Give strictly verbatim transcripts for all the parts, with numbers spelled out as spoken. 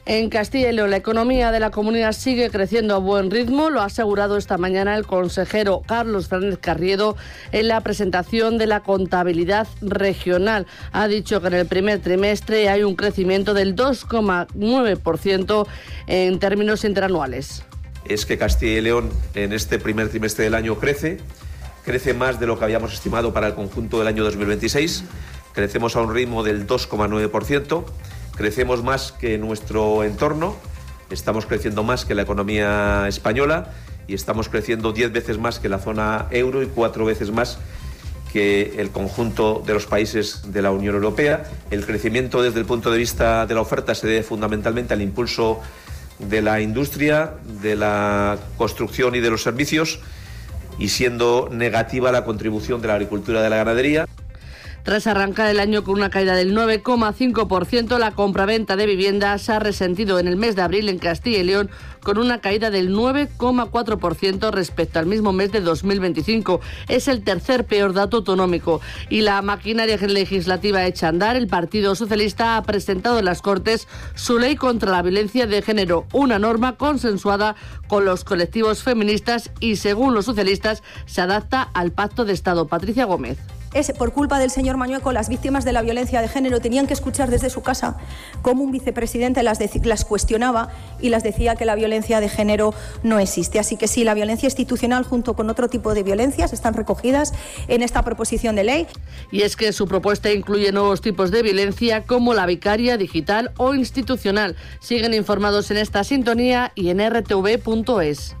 En Castilla y León, la economía de la comunidad sigue creciendo a buen ritmo, lo ha asegurado esta mañana el consejero Carlos Fernández Carriedo en la presentación de la contabilidad regional. Ha dicho que en el primer trimestre hay un crecimiento del dos coma nueve por ciento en términos interanuales. Es que Castilla y León en este primer trimestre del año crece, crece más de lo que habíamos estimado para el conjunto del año dos mil veintiséis, crecemos a un ritmo del dos coma nueve por ciento. Crecemos más que nuestro entorno, estamos creciendo más que la economía española y estamos creciendo diez veces más que la zona euro y cuatro veces más que el conjunto de los países de la Unión Europea. El crecimiento desde el punto de vista de la oferta se debe fundamentalmente al impulso de la industria, de la construcción y de los servicios, y siendo negativa la contribución de la agricultura y de la ganadería. Tras arrancar el año con una caída del nueve coma cinco por ciento, la compraventa de viviendas se ha resentido en el mes de abril en Castilla y León con una caída del nueve coma cuatro por ciento respecto al mismo mes de dos mil veinticinco. Es el tercer peor dato autonómico. Y la maquinaria legislativa hecha a andar, el Partido Socialista ha presentado en las Cortes su ley contra la violencia de género, una norma consensuada con los colectivos feministas y, según los socialistas, se adapta al Pacto de Estado. Patricia Gómez. Es por culpa del señor Mañueco, las víctimas de la violencia de género tenían que escuchar desde su casa cómo un vicepresidente las, de, las cuestionaba y las decía que la violencia de género no existe. Así que sí, la violencia institucional junto con otro tipo de violencias están recogidas en esta proposición de ley. Y es que su propuesta incluye nuevos tipos de violencia como la vicaria, digital o institucional. Siguen informados en esta sintonía y en r t v punto es.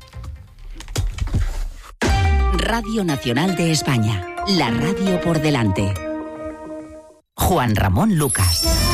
Radio Nacional de España. La radio por delante. Juan Ramón Lucas.